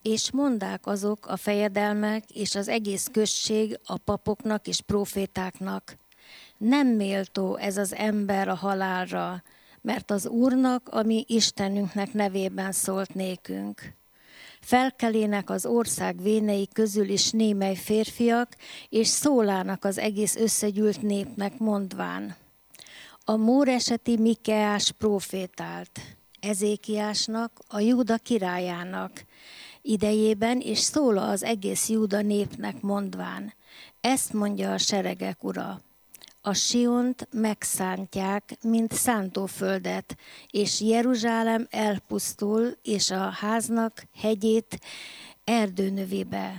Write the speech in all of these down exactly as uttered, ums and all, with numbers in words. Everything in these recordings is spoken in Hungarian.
És mondák azok a fejedelmek és az egész község a papoknak és prófétáknak: nem méltó ez az ember a halálra, mert az Úrnak, a mi Istenünknek nevében szólt nékünk. Felkelének az ország vénei közül is némely férfiak, és szólának az egész összegyűlt népnek mondván: a móreseti Mikeás prófétált Ezékiásnak, a Júda királyának idejében, és szól az egész Júda népnek mondván: ezt mondja a seregek ura, a Siont megszántják, mint szántóföldet, és Jeruzsálem elpusztul, és a háznak hegyét erdőnövébe.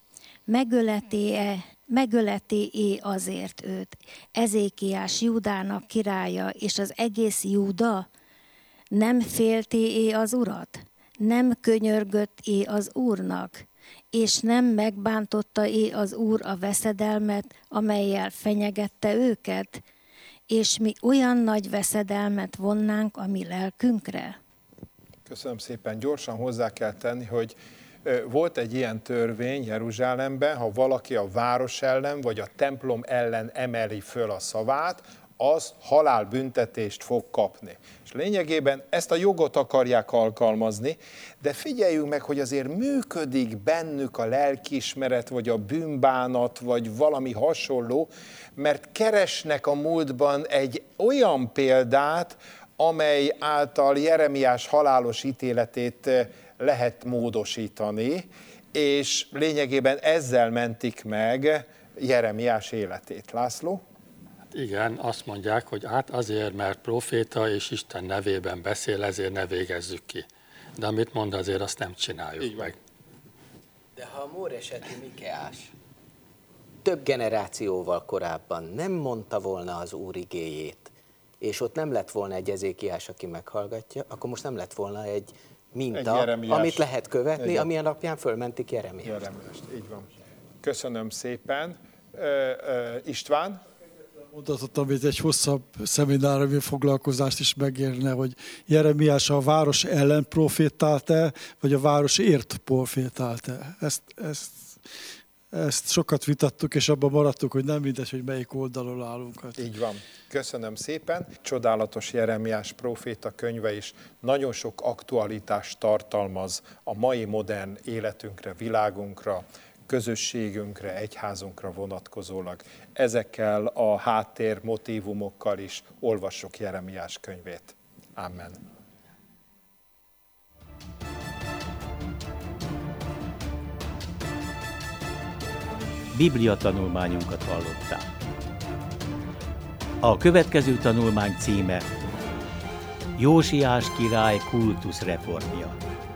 Megöleti-e, megöleti-e azért őt, Ezékiás Júdának királya, és az egész Júda? Nem félti-e az urat? Nem könyörgött-e az Úrnak? És nem megbántotta-e az Úr a veszedelmet, amellyel fenyegette őket? És mi olyan nagy veszedelmet vonnánk a mi lelkünkre? Köszönöm szépen. Gyorsan hozzá kell tenni, hogy volt egy ilyen törvény Jeruzsálemben, ha valaki a város ellen vagy a templom ellen emeli föl a szavát, az halálbüntetést fog kapni. És lényegében ezt a jogot akarják alkalmazni, de figyeljünk meg, hogy azért működik bennük a lelkiismeret, vagy a bűnbánat, vagy valami hasonló, mert keresnek a múltban egy olyan példát, amely által Jeremiás halálos ítéletét lehet módosítani, és lényegében ezzel mentik meg Jeremiás életét. László? Igen, azt mondják, hogy hát azért, mert proféta és Isten nevében beszél, ezért ne végezzük ki. De amit mond, azért azt nem csináljuk Így meg. De ha a móreseti Mikeás több generációval korábban nem mondta volna az Úr igéjét, és ott nem lett volna egy Ezékiás, aki meghallgatja, akkor most nem lett volna egy minta, egy amit lehet követni, Igen. ami alapján fölmentik Jeremiást. Jeremiást, így van. Köszönöm szépen. Ö, ö, István? Mondhatom, hogy egy hosszabb szemináriumi foglalkozást is megérne, hogy Jeremiás a város ellen profétált-e, vagy a város ért profétált-e. Ezt, ezt, ezt sokat vitattuk, és abban maradtuk, hogy nem mindegy, hogy melyik oldalon állunk. Így van. Köszönöm szépen. Csodálatos Jeremiás próféta könyve is nagyon sok aktualitást tartalmaz a mai modern életünkre, világunkra, közösségünkre, egyházunkra vonatkozólag. Ezekkel a háttér motívumokkal is olvassuk Jeremiás könyvét. Amen. Biblia tanulmányunkat hallották. A következő tanulmány címe Jósiás király kultuszreformja.